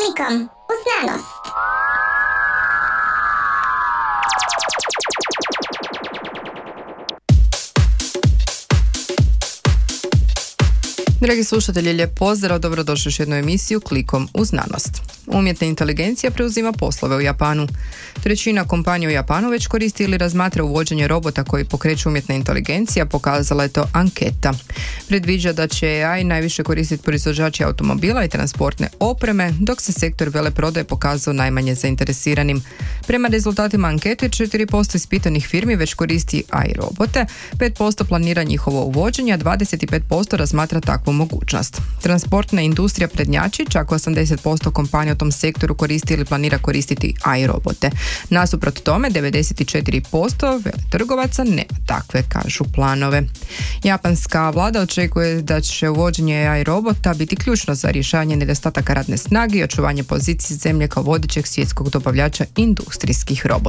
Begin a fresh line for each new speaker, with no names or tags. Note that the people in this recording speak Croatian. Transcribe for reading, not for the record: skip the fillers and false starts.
Klikom u znanost.
Dragi slušatelji, lijep pozdrav, dobrodošli u jednu emisiju Klikom u znanost. Umjetna inteligencija preuzima poslove u Japanu. Trećina kompanija u Japanu već koristi ili razmatra uvođenje robota koji pokreću umjetna inteligencija, pokazala je to anketa. Predviđa da će AI najviše koristiti proizvođači automobila i transportne opreme, dok se sektor veleprodaje pokazao najmanje zainteresiranim. Prema rezultatima ankete, 4% ispitanih firmi već koristi AI robote, 5% planira njihovo uvođenje, a 25% razmatra takvu mogućnost. Transportna industrija prednjači, čak 80% kompanija u tom sektoru koristi ili planira koristiti AI robote. Nasuprot tome, 94% veletrgovaca nema takve, kažu, planove. Japanska vlada očekuje da će uvođenje AI robota biti ključno za rješavanje nedostataka radne snage i očuvanje pozicije zemlje kao vodećeg svjetskog dobavljača industrijskih robota.